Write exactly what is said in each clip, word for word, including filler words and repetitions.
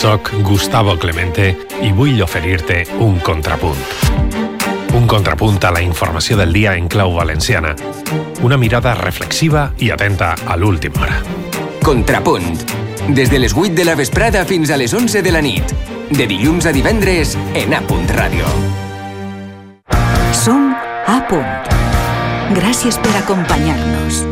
Soc Gustavo Clemente i vull oferir-te un contrapunt. Un contrapunt a la informació del dia en clau valenciana. Una mirada reflexiva i atenta a l'última hora. Contrapunt. Des de les vuit de la vesprada fins a les onze de la nit. De dilluns a divendres en A Punt Ràdio. Som A Punt. Gràcies per acompanyar-nos.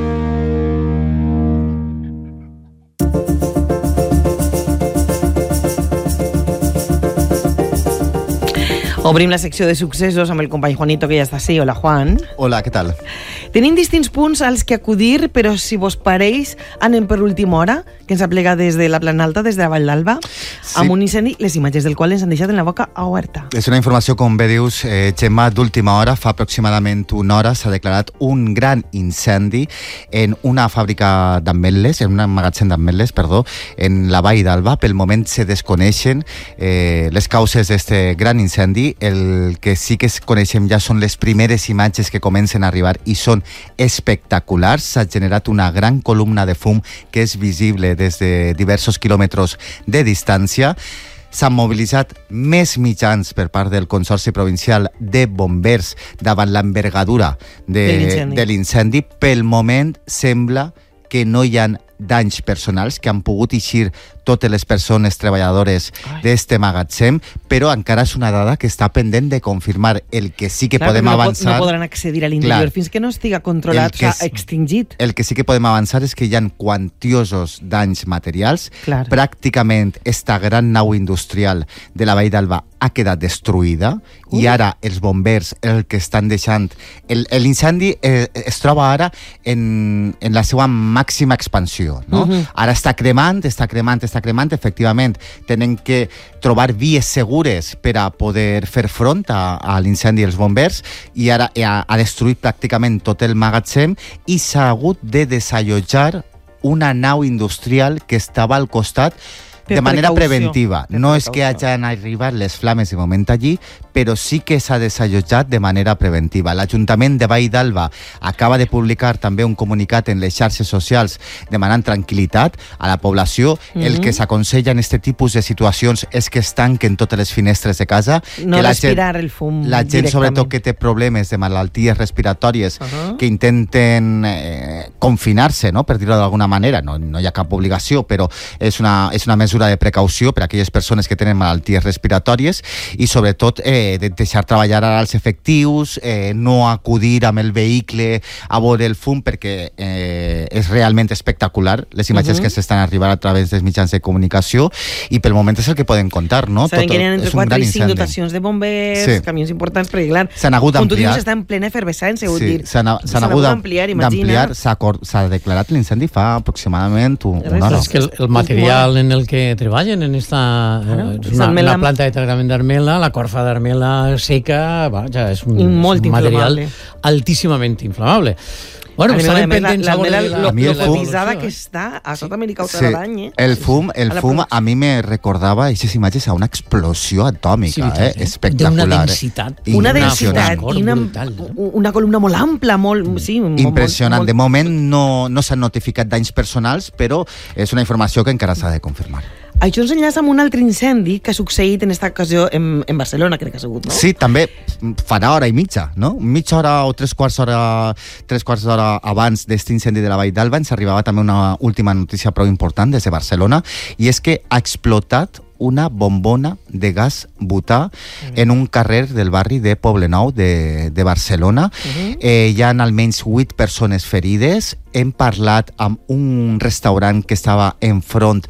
Obrim la secció de successos amb el company Juanito, que ja està així. Hola, Juan. Hola, què tal? Tenim distints punts als que acudir, però si vos pareix, anem per última hora, que ens aplega des de la Plana Alta, des de la Vall d'Alba, sí, amb un incendi, les imatges del qual ens han deixat en la boca oberta. És una informació, com bé dius, eh, Gemma, d'última hora. Fa aproximadament una hora s'ha declarat un gran incendi en una fàbrica d'ametlles, en un magatzem d'ametlles, perdó, en la Vall d'Alba. Pel moment se desconeixen eh, les causes d'aquest gran incendi. El que sí que coneixem ja són les primeres imatges que comencen a arribar i són espectaculars. S'ha generat una gran columna de fum que és visible des de diversos quilòmetres de distància. S'han mobilitzat més mitjans per part del Consorci Provincial de Bombers davant l'envergadura de, de l'incendi. Pel moment sembla que no hi ha danys personals, que han pogut eixir totes les persones treballadores d'aquest magatzem, però encara és una dada que està pendent de confirmar. El que sí que clar, podem no avançar... No podran accedir a l'interior fins que no estiga controlat, o sigui, extingit. El que sí que podem avançar és que hi ha quantiosos danys materials. Clar. Pràcticament esta gran nau industrial de la Vall d'Alba ha quedat destruïda uh. i ara els bombers el que estan deixant... L'incendi eh, es troba ara en, en la seva màxima expansió. No? Uh-huh. Ara està cremant, està cremant, està cremant, efectivament tenen que trobar vies segures per a poder fer front a, a l'incendi dels bombers i ara ha, ha destruït pràcticament tot el magatzem i s'ha hagut de desallotjar una nau industrial que estava al costat de manera preventiva. No és que hagin arribat les flames de moment allí, però sí que s'ha desallotjat de manera preventiva. L'Ajuntament de Vall d'Alba acaba de publicar també un comunicat en les xarxes socials demanant tranquil·litat a la població. Mm-hmm. El que s'aconsella en aquest tipus de situacions és que es tanquen totes les finestres de casa. No que la respirar gent, el fum La gent, sobretot, que té problemes de malalties respiratòries, uh-huh. que intenten eh, confinar-se, no? Per dir-ho d'alguna manera. No, no hi ha cap obligació, però és una, és una mesura de precaució per a aquelles persones que tenen malalties respiratòries i sobretot eh, de deixar treballar ara els efectius, eh, no acudir amb el vehicle a veure el fum perquè eh, és realment espectacular les imatges uh-huh. que s'estan arribant a través dels mitjans de comunicació i pel moment és el que poden contar, no? Saben Tot, que hi ha entre quatre i cinc dotacions de bombers, sí. camions importants, perquè clar, s'han hagut d'ampliar. Com tu dius, està en plena efervescència, vull sí, dir. S'han, s'han, s'han hagut d'ampliar, imagina. S'ha declarat l'incendi fa aproximadament una hora. És que el, el material en el que treballen en esta claro, eh, una, una planta de tractament d'armela, la corfa d'armela seca, vaja, és un, molt un material altíssimament inflamable. Bueno, estarem pendents la, la, la, la, la, la cotisada que està, a sota me li causarà sí, dany, eh? El fum, el a fum a mi me recordava aquestes imatges a una explosió atòmica, sí, eh? eh? Espectacular. D'una densitat. Eh? Una densitat i una, brutal, eh? una columna molt ampla, molt... Sí, impressionant. Molt, molt... De moment no, no s'han notificat danys personals, però és una informació que encara s'ha de confirmar. Això ens enllaça amb un altre incendi que ha succeït en aquesta ocasió en, en Barcelona, crec que ha sigut, no? Sí, també farà hora i mitja, no? Mitja hora o tres quarts d'hora tres quarts d'hora abans d'aquest incendi de la Vall d'Alba ens arribava també una última notícia prou important des de Barcelona, i és que ha explotat una bombona de gas butà uh-huh. en un carrer del barri de Poblenou de, de Barcelona. Uh-huh. Eh, hi ha almenys vuit persones ferides. Hem parlat amb un restaurant que estava enfront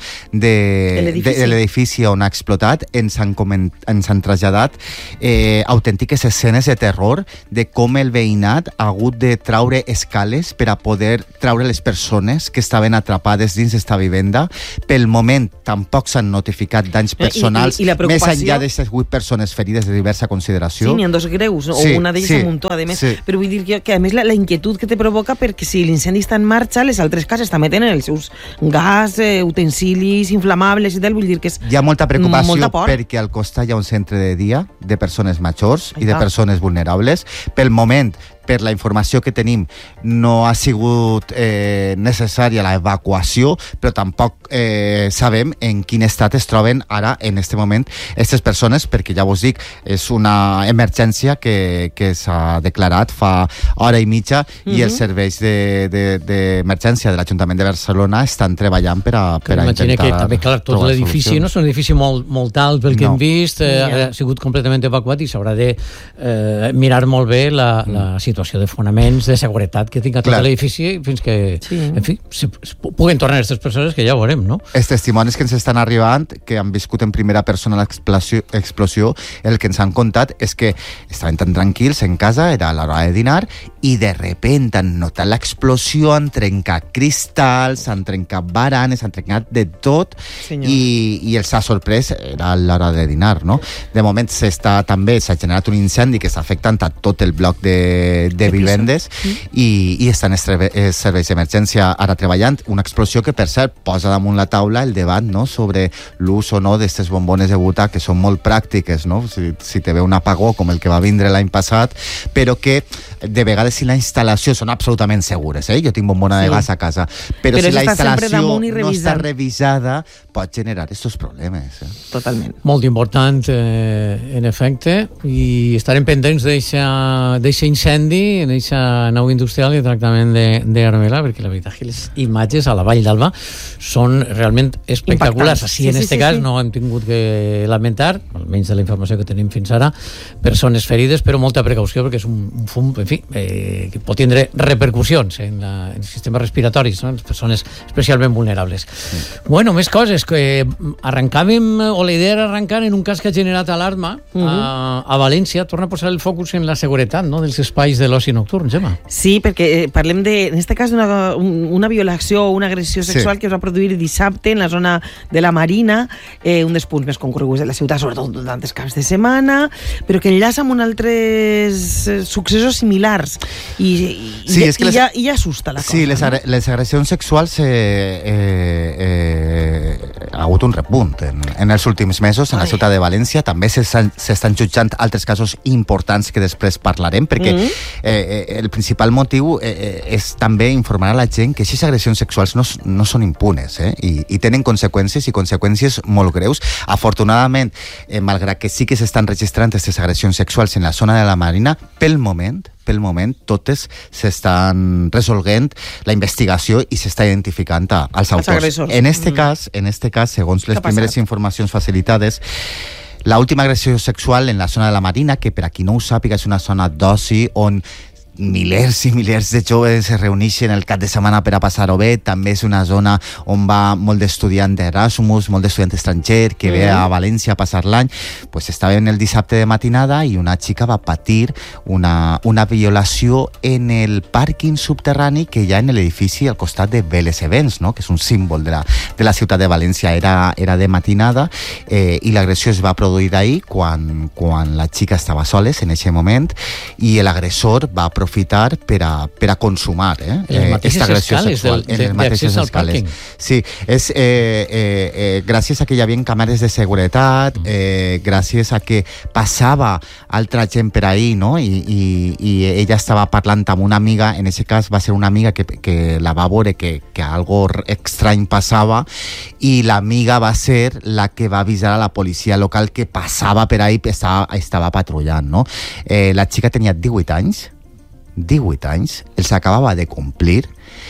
de, de, de l'edifici on ha explotat. Ens han, coment, ens han traslladat eh, autèntiques escenes de terror de com el veïnat ha hagut de traure escales per a poder traure les persones que estaven atrapades dins d'esta vivenda. Pel moment tampoc s'han notificat danys personals, I, i, i més enllà d'aquestes vuit persones ferides de diversa consideració. Sí, n'hi ha dos greus, o sí, una d'elles sí, a muntó, a més. Sí. Però vull dir que, que a més la, la inquietud que te provoca, perquè si l'incendi està en marxa, les altres cases també tenen els seus gas, eh, utensilis inflamables i tal, vull dir que és... Hi ha molta preocupació molta perquè al costat hi ha un centre de dia de persones majors Ai, i de persones vulnerables. Pel moment per la informació que tenim, no ha sigut eh, necessària l'evacuació, però tampoc eh, sabem en quin estat es troben ara, en aquest moment, aquestes persones, perquè ja vos dic, és una emergència que, que s'ha declarat fa hora i mitja mm-hmm. i els serveis d'emergència de, de, de l'Ajuntament de Barcelona estan treballant per a, per a intentar... Que també, clar, tot l'edifici no és un edifici molt, molt alt pel que no. hem vist, eh, yeah. ha sigut completament evacuat i s'haurà de eh, mirar molt bé la, mm. la situació de fonaments, de seguretat que tinga tot l'edifici fins que, sí. en fi, se, se puguen tornar aquestes persones que ja ho veurem, no? Els testimonis que ens estan arribant, que han viscut en primera persona l'explosió, explosió, el que ens han contat és que estaven tan tranquils en casa, era a l'hora de dinar, i de repente han notat l'explosió, han trencat cristalls, han trencat baranes, han trencat de tot, i, i els ha sorprès, era a l'hora de dinar, no? De moment s'està també, s'ha generat un incendi que està afectant a tot el bloc de, de vivendes mm. i, i estan els serveis d'emergència ara treballant. Una explosió que, per cert, posa damunt la taula el debat, no?, sobre l'ús o no d'aquestes bombones de butac, que són molt pràctiques, no?, si, si te ve un apagó com el que va vindre l'any passat, però que de vegades si la instal·lació són absolutament segures, eh? Jo tinc bombona sí. de gas a casa, però, però si la instal·lació no està revisada pot generar aquests problemes. Eh? Totalment. Molt important, eh, en efecte, i estarem pendents d'aquest incendi, d'aquesta nau industrial i tractament d'Armela, perquè la veritat que les imatges a la Vall d'Alba són realment espectaculars. Així, sí, en aquest sí, cas, sí. no hem tingut que lamentar, almenys de la informació que tenim fins ara, persones ferides, però molta precaució, perquè és un, un fum, en fi, eh, que pot tindre repercussions en, la, en els sistemes respiratoris, no? Les persones especialment vulnerables. Sí. Bueno, més coses, que arrencàvem, o la idea era arrencar en un cas que ha generat alarma uh-huh. a, a València, torna a posar el focus en la seguretat, no?, dels espais de l'oci nocturn, Gemma. Sí, perquè parlem de, en aquest cas, una, una violació o una agressió sexual sí. que es va produir dissabte en la zona de la Marina, eh, un dels punts més concurreguts de la ciutat, sobretot durant els caps de setmana, però que enllaça amb altres successos similars i, i, sí, i, i, les, ja, i ja assusta la cosa. Sí, les, no? les agressions sexuals eh, eh, eh, ha hagut un repunt en, en els últims mesos en Ai. la ciutat de València. També s'estan jutjant altres casos importants que després parlarem, perquè mm-hmm. eh, el principal motiu eh, és també informar a la gent que aquestes agressions sexuals no, no són impunes, eh? I, i tenen conseqüències i conseqüències molt greus. Afortunadament, eh, malgrat que sí que s'estan registrant aquestes agressions sexuals en la zona de la Marina, pel moment pel moment totes s'estan resolguent la investigació i s'està identificant als autors. En este mm. cas, en este cas, segons les primeres informacions facilitades, la última agressió sexual en la zona de la Marina, que per a qui no ho sàpiga és una zona d'oci on milers i milers de joves es reuneixen el cap de setmana per a passar-ho bé. També és una zona on va molt d'estudiant d'Erasmus, molt d'estudiant estranger que mm. ve a València a passar l'any. Pues estàvem el dissabte de matinada i una xica va patir una, una violació en el pàrquing subterrani que hi ha en l'edifici al costat de Vélez Events, no?, que és un símbol de la, de la ciutat de València. Era, era de matinada eh, i l'agressió es va produir ahir quan, quan la xica estava soles en aquest moment i l'agressor va aprofitar per a, per a consumar eh, en les mateixes escales sexual, del, de, en d'accés al pàrquing. Sí, és eh, eh, eh, gràcies a que hi havia càmeres de seguretat, eh, gràcies a que passava altra gent per ahí, no? I, i, i ella estava parlant amb una amiga, en aquest cas va ser una amiga que, que la va veure que, que algo estrany passava i l'amiga va ser la que va avisar a la policia local que passava per ahí, estava, estava patrullant, no? Eh, la xica tenia divuit anys, divuit anys, els acabava de complir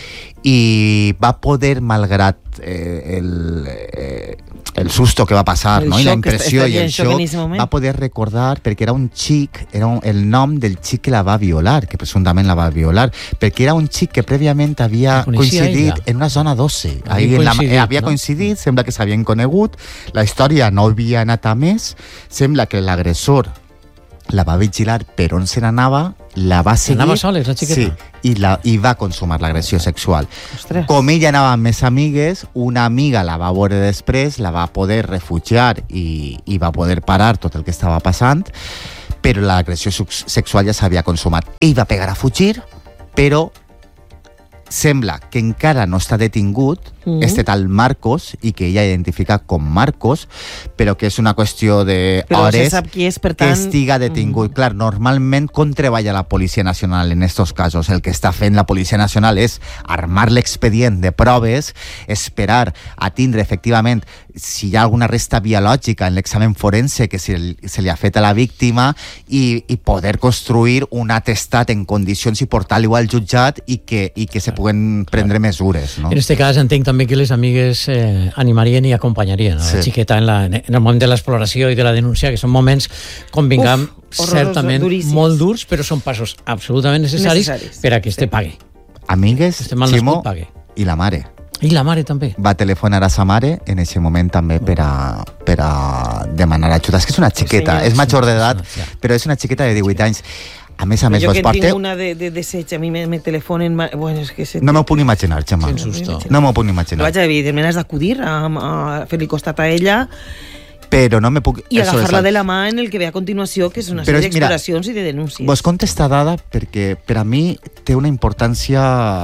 i va poder, malgrat eh, el, eh, el susto que va passar, no? I la impressió i el xoc, va poder recordar, perquè era un xic, era un, el nom del xic que la va violar, que presumptament la va violar, perquè era un xic que prèviament havia coincidit ella en una zona d'oci. Havia coincidit, no? Sembla que s'havien conegut, la història no havia anat a més, sembla que l'agressor la va vigilar per on se n'anava, la va seguir... Anava soles, la xiqueta? Sí, i, la, i va consumar l'agressió sexual. Ostres. Com ella anava amb més amigues, una amiga la va veure després, la va poder refugiar i, i va poder parar tot el que estava passant, però l'agressió sexual ja s'havia consumat. Ell va pegar a fugir, però sembla que encara no està detingut, uh-huh. este tal Marcos i que ella identifica com Marcos, però que és una qüestió de però hores se sap qui és, per tant... que estiga detingut. Uh-huh. Clar, normalment com treballa la Policia Nacional en estos casos? El que està fent la Policia Nacional és armar l'expedient de proves, esperar a tindre efectivament si hi ha alguna resta biològica en l'examen forense que se, se li ha fet a la víctima i, i poder construir un atestat en condicions i portar-lo al jutjat i que, i que se puguen prendre mesures. No? En este cas entenc també que les amigues eh, animarien i acompanyarien a la sí. xiqueta en, la, en el moment de l'exploració i de la denúncia, que són moments, convingam, Uf, certament duríssims. molt durs, però són passos absolutament necessaris, necessaris. per a que este sí. pague. Amigues, este mal Ximo, pague. i la mare. I la mare també. Va telefonar a sa mare en aquest moment també per a, per a demanar ajuda. És que és una xiqueta, sí, és major d'edat, sí, però és una xiqueta de divuit anys. A més a més, jo vos que porteu... tinc una de, de deseig, a mi me, me telefonen... Bueno, és que se... No m'ho puc imaginar, Gemma. No m'ho puc imaginar. Vaja, evidentment has d'acudir a, a fer-li costat a ella... Però no me puc... I agafar-la de la mà en el que ve a continuació, que és una sèrie d'exploracions i de denúncies. Vos conto esta dada perquè per a mi té una importància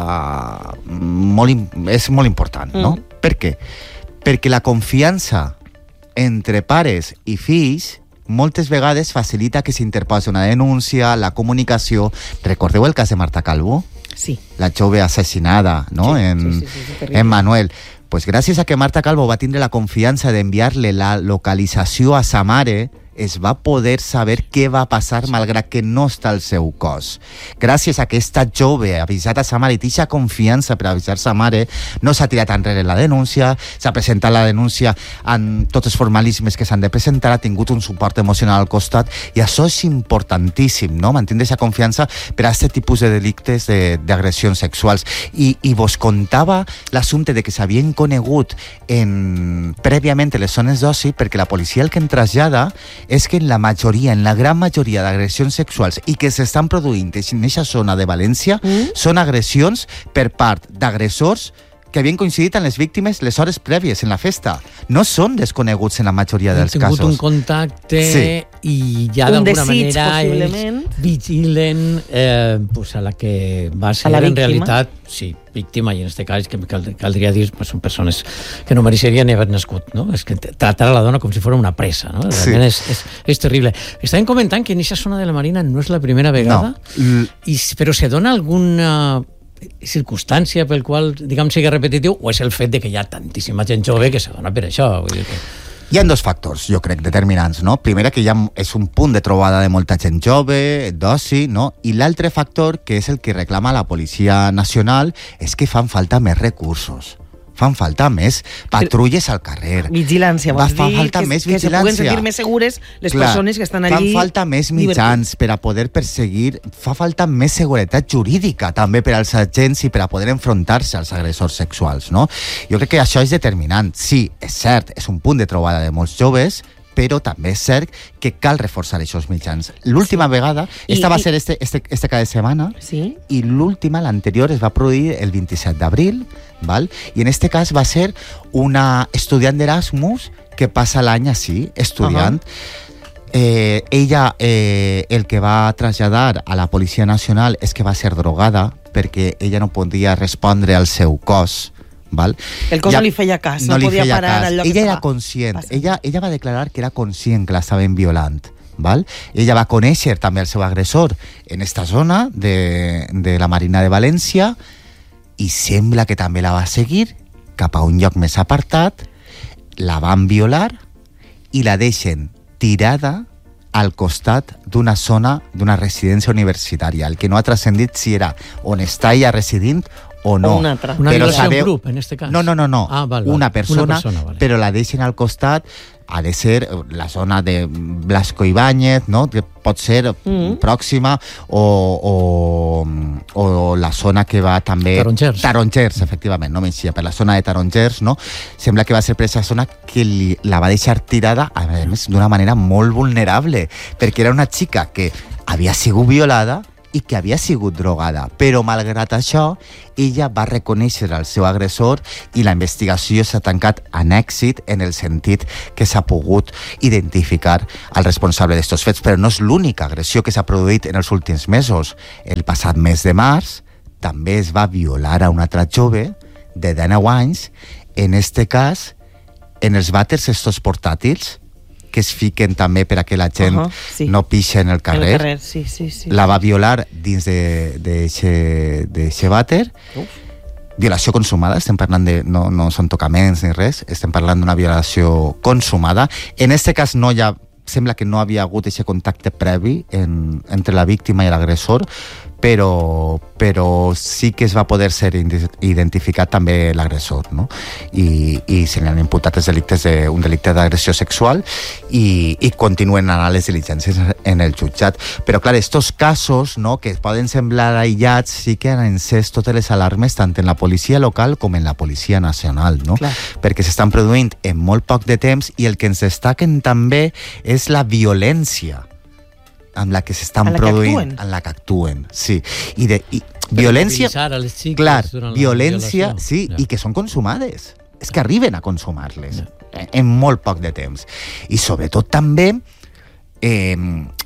molt, és molt important, mm. no? Per què? Perquè la confiança entre pares i fills moltes vegades facilita que s'interposi una denúncia, la comunicació. Recordeu el cas de Marta Calvo? Sí. La jove assassinada, no? Sí, en, sí, sí, sí, en Manuel. Pues gràcies a que Marta Calvo va tindre la confiança d'enviar-li la localització a sa mare, es va poder saber què va passar malgrat que no està al seu cos. Gràcies a que esta jove ha avisat a sa mare i té aquesta confiança per avisar sa mare, no s'ha tirat enrere la denúncia, s'ha presentat la denúncia en tots els formalismes que s'han de presentar, ha tingut un suport emocional al costat, i això és importantíssim, no? Mantindre aquesta confiança per a aquest tipus de delictes d'agressions sexuals. I, i vos contava l'assumpte de que s'havien conegut en, prèviament en les zones d'oci, perquè la policia el que en trasllada és que en la majoria, en la gran majoria d'agressions sexuals i que s'estan produint en aquesta zona de València, mm? són agressions per part d'agressors que havien coincidit amb les víctimes les hores prèvies en la festa. No són desconeguts en la majoria dels casos. Han tingut un contacte sí. i ja d'alguna manera ells vigilen eh, pues a la que va ser la en realitat sí, víctima, i en aquest cas que cal, caldria dir pues, són persones que no mereixerien haver nascut, no? És que tratar a la dona com si fos una presa, no? Realment sí. és, és, és terrible. Estàvem comentant que en aquesta zona de la Marina no és la primera vegada, no. I, però se dona alguna circumstància pel qual, diguem, sigui repetitiu, o és el fet de que hi ha tantíssima gent jove que se dona per això? Vull dir que... Hi ha dos factors, jo crec, determinants, no? Primera, que ja és un punt de trobada de molta gent jove, d'oci, no? I l'altre factor, que és el que reclama la Policia Nacional, és que fan falta més recursos. Fan falta més patrulles al carrer. Vigilància, vols dir? Fan falta que, més que vigilància. se puguen sentir més segures les Clar, persones que estan allí. Fan falta més mitjans per a poder perseguir, fa falta més seguretat jurídica també per als agents i per a poder enfrontar-se als agressors sexuals, no? Jo crec que això és determinant. Sí, és cert, és un punt de trobada de molts joves, però també és cert que cal reforçar aquests mitjans. L'última sí. vegada, esta I, va ser este, este, este cada setmana, sí? i l'última, l'anterior, es va produir el vint-i-set d'abril, val? I en este cas va ser una estudiant d'Erasmus que passa l'any així, estudiant. Uh-huh. eh, ella, eh, el que va traslladar a la Policia Nacional és que va ser drogada perquè ella no podia respondre al seu cos. Val? El cos ja, no li feia cas, no, no podia parar cas. al lloc ella que era conscient, ella, ella va declarar que era conscient que l'estaven violant. Val? Ella va conèixer també el seu agressor en esta zona de, de la Marina de València i sembla que també la va seguir cap a un lloc més apartat, la van violar i la deixen tirada al costat d'una zona, d'una residència universitària. El que no ha transcendit si era on està ella residint o no. O una altra. Una violació en grup, en este cas. No, no, no, no. Ah, val, val. Una persona, una persona vale. Però la deixen al costat, ha de ser la zona de Blasco Ibáñez, no? Que pot ser mm-hmm. pròxima, o, o, o la zona que va també... Tarongers. Tarongers, efectivament, no menys per la zona de Tarongers, no? Sembla que va ser per aquesta zona que li, la va deixar tirada, a més, d'una manera molt vulnerable, perquè era una xica que havia sigut violada i que havia sigut drogada, però malgrat això ella va reconèixer el seu agressor i la investigació s'ha tancat en èxit en el sentit que s'ha pogut identificar el responsable d'estos fets, però no és l'única agressió que s'ha produït en els últims mesos. El passat mes de març també es va violar a una altra jove de dinou anys, en este cas, en els vàters estos portàtils, que es fiquen també per a que la gent uh-huh, sí. no pixa en el carrer, en el carrer sí, sí, sí. la va violar dins d'aquest vàter. Uf. Violació consumada, estem parlant de... No, no són tocaments ni res, estem parlant d'una violació consumada. En aquest cas no hi ha... Sembla que no havia hagut aquest contacte previ en, entre la víctima i l'agressor, però, però sí que es va poder ser identificat també l'agressor, no? I, i se li han imputat els delictes de, un delicte d'agressió sexual i, i continuen anant les diligències en el jutjat. Però, clar, estos casos, no, que poden semblar aïllats, sí que han encès totes les alarmes tant en la policia local com en la policia nacional, no? Clar. Perquè s'estan produint en molt poc de temps i el que ens destaquen també és la violència amb la que s'estan produint, en la que actuen, sí. I, de, i violència, a les xiques clar, durant violència, la sí, ja. I que són consumades. És que arriben a consumar-les ja. en molt poc de temps. I sobretot també eh,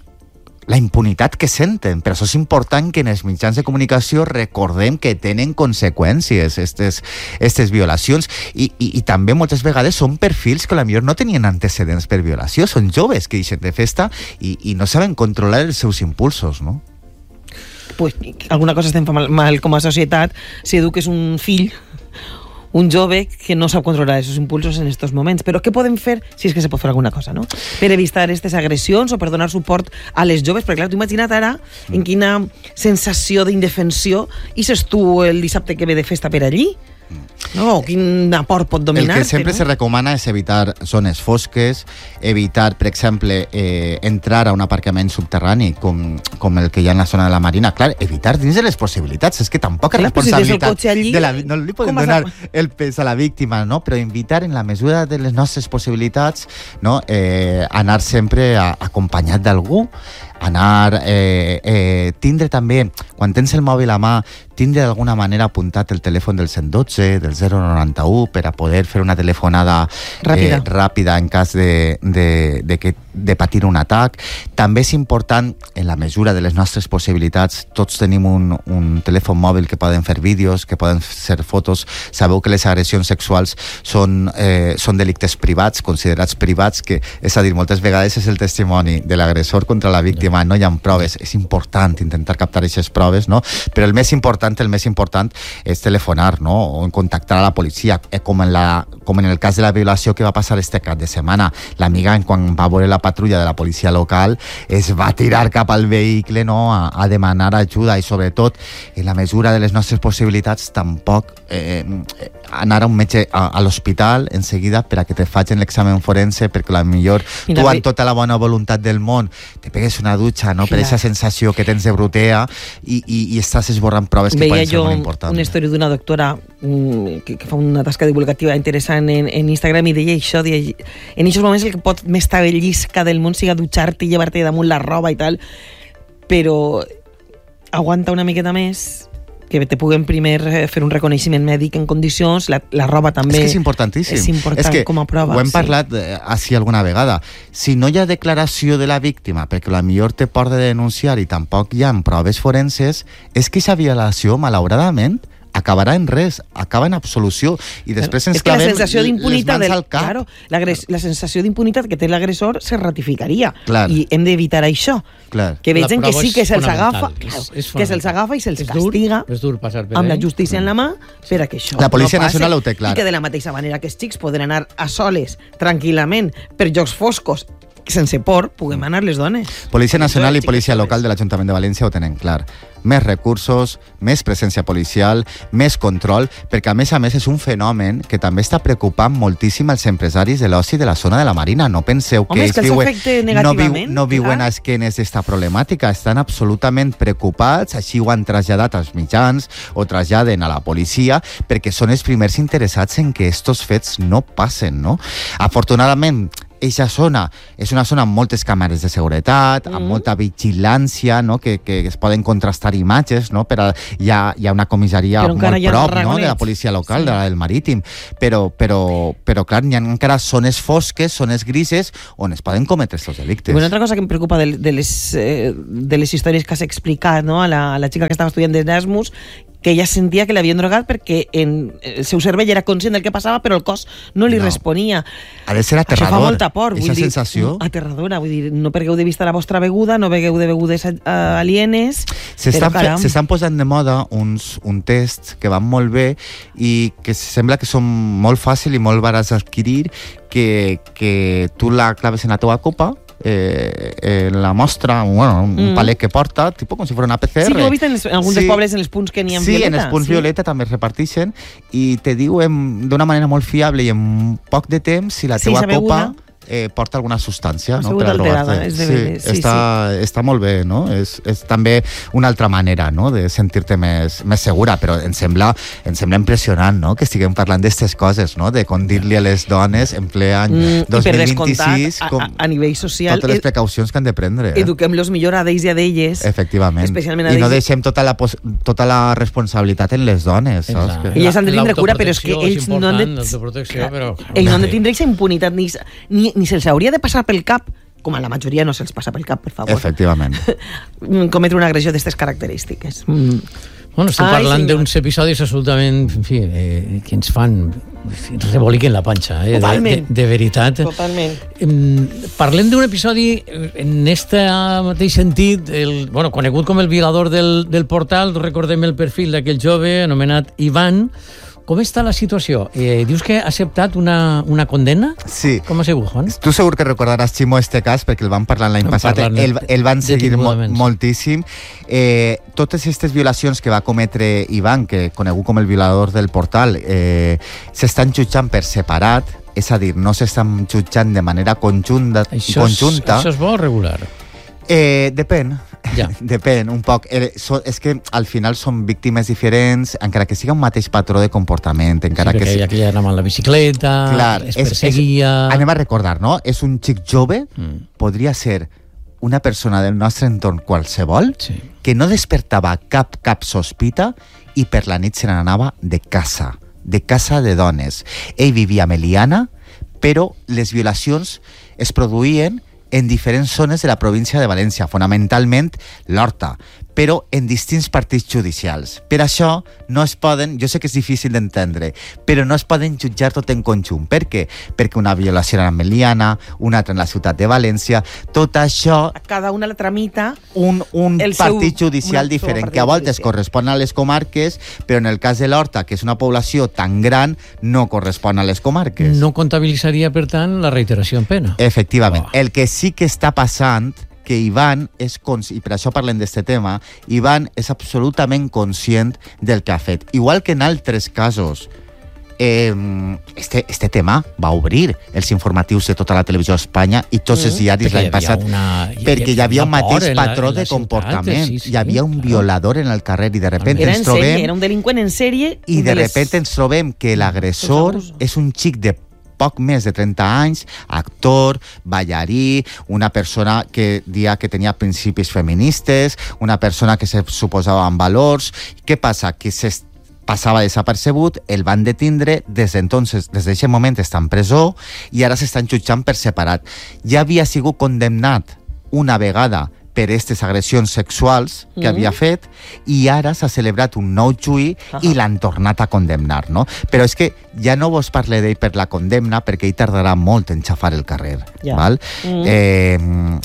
la impunitat que senten. Per això és important que en els mitjans de comunicació recordem que tenen conseqüències estes, estes violacions i, i, i també moltes vegades són perfils que potser no tenien antecedents per violació, són joves que deixen de festa i, i no saben controlar els seus impulsos, no? Pues alguna cosa estem mal, mal com a societat si eduques un fill, un jove que no sap controlar els seus impulsos en estos moments. Però què podem fer, si és que se pot fer alguna cosa, no? Per evitar aquestes agressions o per donar suport a les joves? Perquè, clar, tu imagina't ara en quina sensació d'indefensió i ses tu el dissabte que ve de festa per allí. No, quin aport pot dominar-te, El que sempre no? se recomana és evitar zones fosques, evitar, per exemple, eh, entrar a un aparcament subterrani com, com el que hi ha en la zona de la Marina. Clar, evitar dins de les possibilitats. És que tampoc és responsabilitat si allí, de la, no li podem donar a... el pes a la víctima, no? Però invitar en la mesura de les nostres possibilitats, no? eh, anar sempre a, acompanyat d'algú, anar, eh, eh, tindre també, quan tens el mòbil a mà, tindre d'alguna manera apuntat el telèfon del cent dotze, del zero noranta u, per a poder fer una telefonada ràpida, eh, ràpida en cas de, de, de, que, de patir un atac. També és important, en la mesura de les nostres possibilitats, tots tenim un, un telèfon mòbil que poden fer vídeos, que poden ser fotos. Sabeu que les agressions sexuals són, eh, són delictes privats, considerats privats, que, és a dir, moltes vegades és el testimoni de l'agressor contra la víctima, no hi ha proves. És important intentar captar aquestes proves, no? Però el més important, el més important és telefonar, no? O contactar a la policia, eh, com, en la, com en el cas de la violació que va passar este cap de setmana. L'amiga, quan va veure la patrulla de la policia local, es va tirar cap al vehicle, no? a, a demanar ajuda i, sobretot, en la mesura de les nostres possibilitats, tampoc eh, anar a un metge a, a l'hospital en seguida per a que te facin l'examen forense, perquè a lo millor tu, amb tota la bona voluntat del món, te pegues una dutxa, no? Per aquesta sensació que tens de brutea i, i, i estàs esborrant proves que Veia poden ser molt importants. Una història d'una doctora mm, que, que fa una tasca divulgativa interessant en, en Instagram i deia això, deia, en aquests moments el que pot més tabellisca del món siga dutxar-te i llevar-te damunt la roba i tal, però aguanta una miqueta més, que te puguen primer fer un reconeixement mèdic en condicions, la, la roba també... És que és importantíssim. És important és que com a prova. Ho hem sí. parlat així alguna vegada. Si no hi ha declaració de la víctima, perquè la millor té por de denunciar i tampoc hi ha proves forenses, és que aquesta violació, malauradament, acabarà en res, acaba en absolució i després ens clavem les mans al cap. Claro, la, la sensació d'impunitat que té l'agressor se ratificaria. Clar. I hem d'evitar això. Clar. Que vegin que sí que se'ls agafa, claro, és, és que se'ls agafa i se'ls castiga dur, és dur passar per amb la justícia en la mà per a que això la Policia no Nacional ho té clar. I que de la mateixa manera que els xics poden anar a soles, tranquil·lament, per llocs foscos, sense por, puguem anar les dones. Policia Nacional i Policia Local de l'Ajuntament de València ho tenen clar. Més recursos, més presència policial, més control, perquè a més a més és un fenomen que també està preocupant moltíssim els empresaris de l'oci de la zona de la Marina. No penseu Home, que ells que viuen, no, viu, no viuen a esquenes d'esta problemàtica, estan absolutament preocupats, així ho han traslladat als mitjans o traslladen a la policia, perquè són els primers interessats en que estos fets no passen, no? Afortunadament, eixa zona és una zona amb moltes càmeres de seguretat, amb mm. molta vigilància, no? que, que es poden contrastar imatges, no? Però hi ha, hi ha una comissaria molt prop, no? De la policia local, sí. de la del Marítim, però, però, però clar, hi ha encara zones fosques, zones grises, on es poden cometre aquests delictes. Una altra cosa que em preocupa de, de, les, eh, de les històries que has explicat, no? a, la, a la xica que estava estudiant d'Erasmus, que ella sentia que l'havien drogat perquè en el seu cervell era conscient del que passava, però el cos no li no. responia. Ha de ser aterrador. Això fa molta por. Aquesta sensació. Dir, aterradora. Vull dir, no pergueu de vista la vostra beguda, no begueu de begudes uh, alienes. S'estan fe, posant de moda uns, un test que van molt bé i que sembla que són molt fàcil i molt barats d'adquirir, que, que tu la claves en la teva copa, Eh, eh, la mostra, bueno, un mm. palet que porta, tipo com si fos una P C R. Sí, que ho he vist en, els, en alguns sí. dels pobles, en els punts que n'hi ha sí, violeta. Sí, en els punts sí. violeta també es reparteixen i te diuen d'una manera molt fiable i en poc de temps si la sí, teua copa eh, porta alguna substància, no? Per alterada, és de sí, sí, està, sí. està molt bé, no? És, és també una altra manera, no?, de sentir-te més, més segura, però em sembla, em sembla impressionant, no?, que estiguem parlant d'aquestes coses, no?, de com dir-li a les dones en ple any mm, dos mil vint-i-sis com a, a nivell social totes les precaucions que han de prendre. Eh? Eduquem-los millor a d'ells i a d'elles. Efectivament. Especialment a I no deixem tota la, tota la responsabilitat en les dones, saps? Que... Elles han de tindre cura, però és que ells no han de... Però... ells no han de tindre aquesta impunitat, ni, ni, ni se'ls hauria de passar pel cap, com a la majoria no se'ls passa pel cap, per favor. Efectivament. Cometre una agressió d'aquestes característiques. Mm. Bueno, estem Ai, parlant d'uns episodis absolutament, en fi, eh, que ens fan reboliquen la panxa, eh, de, de, de veritat. Totalment. Eh, parlem d'un episodi en este mateix sentit, el, bueno, conegut com el violador del, del portal. Recordem el perfil d'aquell jove anomenat Ivan. Com està la situació? Eh, dius que ha acceptat una, una condena? Sí. Com ha sigut, Juan? Tu segur que recordaràs, Ximo, este cas, perquè el van parlar l'any passat. El, el van seguir mo moltíssim. Eh, totes aquestes violacions que va cometre Ivan, que conegut com el violador del portal, eh, s'estan jutjant per separat, és a dir, no s'estan jutjant de manera conjunta. Això és, conjunta. Això és bo o regular? Eh, depèn. Ja. Depèn, un poc. Eh, so, és que al final són víctimes diferents, encara que siga un mateix patró de comportament, encara sí, que... Sí, aquella anava amb la bicicleta, Clar, es perseguia... És, és, anem a recordar, no? És un xic jove, mm. podria ser una persona del nostre entorn qualsevol, sí. que no despertava cap, cap sospita i per la nit se n'anava de casa, de casa de dones. Ell vivia a Meliana, però les violacions es produïen en diferents zones de la província de València, fonamentalment l'Horta, però en distints partits judicials. Per això no es poden, jo sé que és difícil d'entendre, però no es poden jutjar tot en conjunt. Per què? Perquè una violació era a Meliana, una altra en la ciutat de València, tot això... Cada una la tramita un, un partit seu, judicial diferent, que a voltes judicial. correspon a les comarques, però en el cas de l'Horta, que és una població tan gran, no correspon a les comarques. No comptabilitzaria, per tant, la reiteració en pena. Efectivament. Oh. El que sí que està passant que Ivan és, i per això parlem d'aquest tema, Ivan és absolutament conscient del que ha fet. Igual que en altres casos, eh, este, este tema va obrir els informatius de tota la televisió a Espanya i tots els diaris l'any passat, una, perquè hi havia un mateix patró de comportament. Sí, sí, hi havia un violador en el carrer i de repente era ens trobem... Sèrie, era un delinqüent en sèrie. I de repente ens trobem que l'agressor és un xic de poc més de trenta anys, actor, ballarí, una persona que dia que tenia principis feministes, una persona que se suposava amb valors. Què passa? Que se passava desapercebut, el van detindre, des d'entonces, des d'aquest moment està en presó i ara s'estan jutjant per separat. Ja havia sigut condemnat una vegada per aquestes agressions sexuals que mm. havia fet i ara s'ha celebrat un nou juí uh -huh. i l'han tornat a condemnar, no? Però és que ja no vos parle d'ell per la condemna perquè ell tardarà molt en xafar el carrer, yeah. val? Mm. Eh,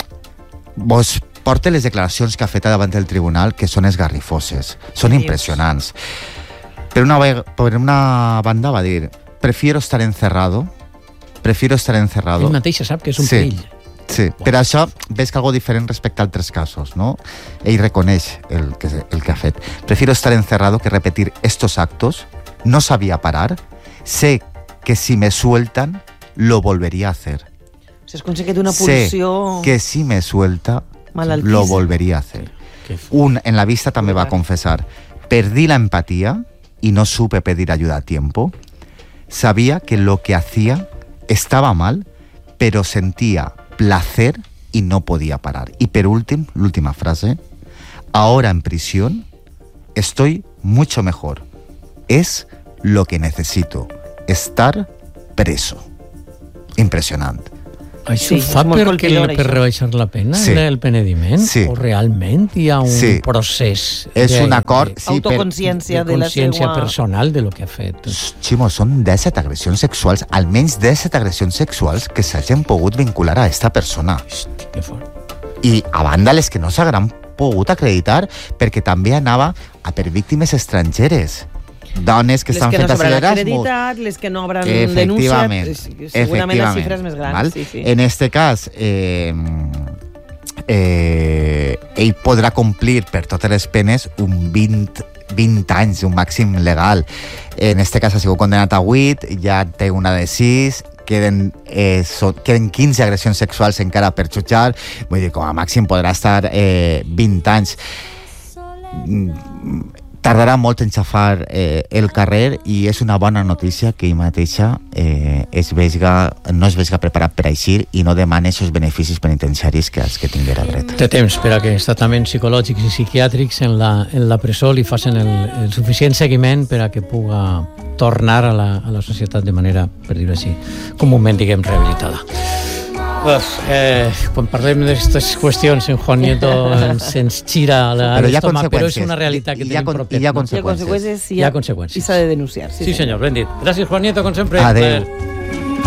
vos porte les declaracions que ha fet davant del tribunal, que són esgarrifoses, són sí. impressionants. Per una, per una banda va dir, prefiero estar encerrado, prefiero estar encerrado. Ell mateix sap que és un sí. perill. Sí, wow. Per això ves que algo diferent respecte a altres casos, ¿no? Ell reconeix el que, el que ha fet. Prefiero estar encerrado que repetir estos actos. No sabía parar. Sé que si me sueltan, lo volvería a hacer. O sea, es conseguit una pulsió... Sé que si me suelta, lo volvería a hacer. Un, en la vista també va confesar, perdí la empatía y no supe pedir ayuda a tiempo. Sabía que lo que hacía estaba mal, pero sentía placer y no podía parar. Y por último, la última frase, ahora en prisión estoy mucho mejor. Es lo que necesito, estar preso. Impresionante. Això sí, fa perquè, per rebaixar la pena, sí. el penediment? Sí. O realment hi ha un sí. procés és de, un acord, de, sí, autoconsciència de, de, de consciència seva... personal de lo que ha fet? Ximo, són disset agressions sexuals, almenys disset agressions sexuals que s'hagin pogut vincular a aquesta persona. Hosti, que fort. I a banda les que no s'hagran pogut acreditar perquè també anava a per víctimes estrangeres. Dones que estan fetes a l'Erasmus. Les que no hauran denunciat, segurament les xifres més grans. Sí, sí. En este cas, eh, eh, ell podrà complir per totes les penes un vint, vint anys, un màxim legal. En este cas ha sigut condenat a vuit, ja té una de sis, queden, eh, so, queden quinze agressions sexuals encara per jutjar, vull dir, com a màxim podrà estar eh, vint anys. Tardarà molt en xafar eh, el carrer i és una bona notícia que ell mateixa eh, es vega, no es vega preparat per aixir i no demana aquests beneficis penitenciaris que els que tinguera dret. Té temps per a que els tractaments psicològics i psiquiàtrics en la, en la presó li facin el, el suficient seguiment per a que puga tornar a la, a la societat de manera, per dir-ho així, comúment, diguem, rehabilitada. Uf, eh, quan parlem d'aquestes qüestions, en Juan Nieto ens, ens xira a l'estómac, però és una realitat que tenim propera. Hi ha conseqüències. Hi ha conseqüències i s'ha de denunciar. Sí, sí senyor, ben dit. Gràcies, Juan Nieto, com sempre. Adéu.